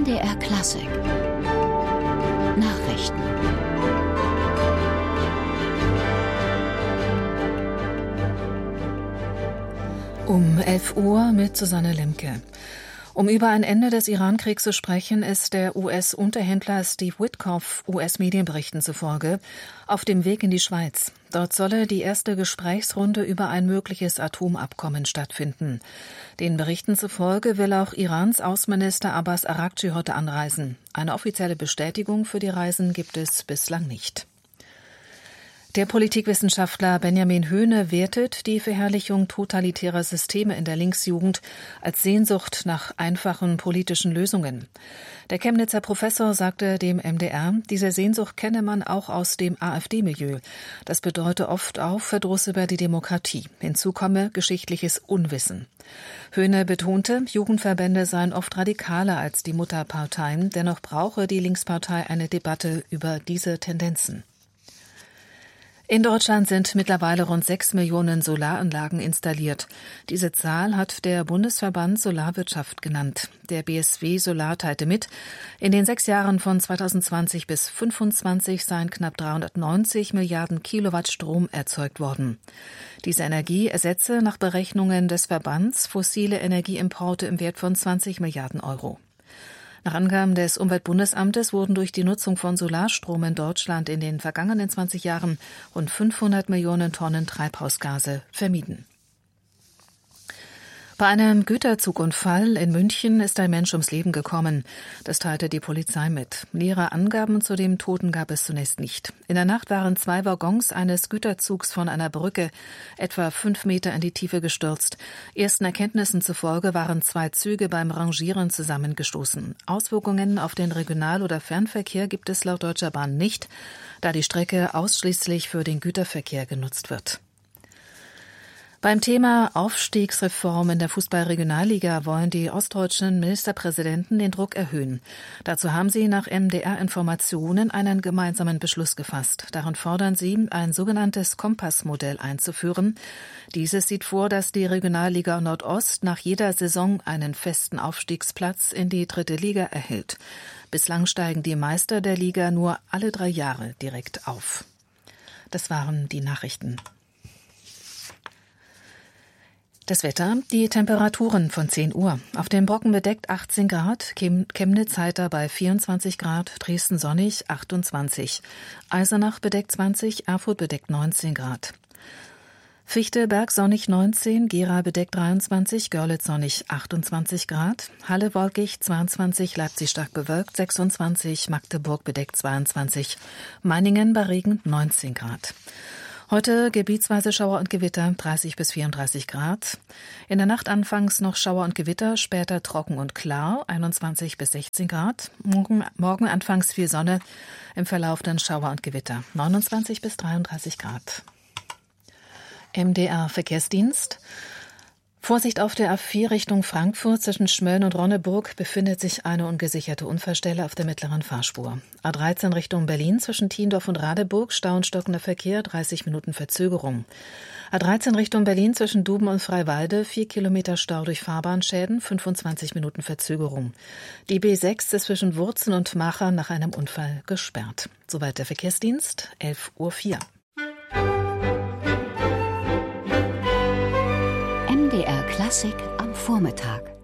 MDR Klassik Nachrichten. Um 11 Uhr mit Susanne Lemke. Um über ein Ende des Iran-Kriegs zu sprechen, ist der US-Unterhändler Steve Witkoff US-Medienberichten zufolge auf dem Weg in die Schweiz. Dort solle die erste Gesprächsrunde über ein mögliches Atomabkommen stattfinden. Den Berichten zufolge will auch Irans Außenminister Abbas Araghchi heute anreisen. Eine offizielle Bestätigung für die Reisen gibt es bislang nicht. Der Politikwissenschaftler Benjamin Höhne wertet die Verherrlichung totalitärer Systeme in der Linksjugend als Sehnsucht nach einfachen politischen Lösungen. Der Chemnitzer Professor sagte dem MDR, diese Sehnsucht kenne man auch aus dem AfD-Milieu. Das bedeute oft auch Verdruss über die Demokratie. Hinzu komme geschichtliches Unwissen. Höhne betonte, Jugendverbände seien oft radikaler als die Mutterparteien. Dennoch brauche die Linkspartei eine Debatte über diese Tendenzen. In Deutschland sind mittlerweile rund 6 Millionen Solaranlagen installiert. Diese Zahl hat der Bundesverband Solarwirtschaft genannt. Der BSW Solar teilte mit, in den 6 Jahren von 2020 bis 2025 seien knapp 390 Milliarden Kilowatt Strom erzeugt worden. Diese Energie ersetze nach Berechnungen des Verbands fossile Energieimporte im Wert von 20 Milliarden Euro. Nach Angaben des Umweltbundesamtes wurden durch die Nutzung von Solarstrom in Deutschland in den vergangenen 20 Jahren rund 500 Millionen Tonnen Treibhausgase vermieden. Bei einem Güterzugunfall in München ist ein Mensch ums Leben gekommen. Das teilte die Polizei mit. Nähere Angaben zu dem Toten gab es zunächst nicht. In der Nacht waren 2 Waggons eines Güterzugs von einer Brücke etwa 5 Meter in die Tiefe gestürzt. Ersten Erkenntnissen zufolge waren 2 Züge beim Rangieren zusammengestoßen. Auswirkungen auf den Regional- oder Fernverkehr gibt es laut Deutscher Bahn nicht, da die Strecke ausschließlich für den Güterverkehr genutzt wird. Beim Thema Aufstiegsreform in der Fußball-Regionalliga wollen die ostdeutschen Ministerpräsidenten den Druck erhöhen. Dazu haben sie nach MDR-Informationen einen gemeinsamen Beschluss gefasst. Darin fordern sie, ein sogenanntes Kompassmodell einzuführen. Dieses sieht vor, dass die Regionalliga Nordost nach jeder Saison einen festen Aufstiegsplatz in die 3. Liga erhält. Bislang steigen die Meister der Liga nur alle 3 Jahre direkt auf. Das waren die Nachrichten. Das Wetter, die Temperaturen von 10 Uhr. Auf dem Brocken bedeckt 18 Grad, Chemnitz heiter bei 24 Grad, Dresden sonnig 28, Eisenach bedeckt 20, Erfurt bedeckt 19 Grad. Fichtelberg sonnig 19, Gera bedeckt 23, Görlitz sonnig 28 Grad, Halle wolkig 22, Leipzig stark bewölkt 26, Magdeburg bedeckt 22, Meiningen bei Regen 19 Grad. Heute gebietsweise Schauer und Gewitter, 30 bis 34 Grad. In der Nacht anfangs noch Schauer und Gewitter, später trocken und klar, 21 bis 16 Grad. Morgen anfangs viel Sonne, im Verlauf dann Schauer und Gewitter, 29 bis 33 Grad. MDR Verkehrsdienst. Vorsicht auf der A4 Richtung Frankfurt zwischen Schmölln und Ronneburg befindet sich eine ungesicherte Unfallstelle auf der mittleren Fahrspur. A13 Richtung Berlin zwischen Thiendorf und Radeburg, Stau und stockender Verkehr, 30 Minuten Verzögerung. A13 Richtung Berlin zwischen Duben und Freiwalde, 4 Kilometer Stau durch Fahrbahnschäden, 25 Minuten Verzögerung. Die B6 ist zwischen Wurzen und Macher nach einem Unfall gesperrt. Soweit der Verkehrsdienst, 11:04 Uhr. MDR Klassik am Vormittag.